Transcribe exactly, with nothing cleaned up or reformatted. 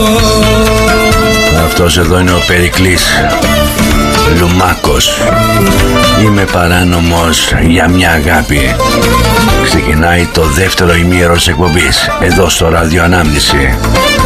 Αυτός εδώ είναι ο Περικλής Λουμάκος. Είμαι παράνομος για μια αγάπη. Ξεκινάει το δεύτερο ημίωρο της εκπομπής εδώ στο Ραδιοανάμνηση.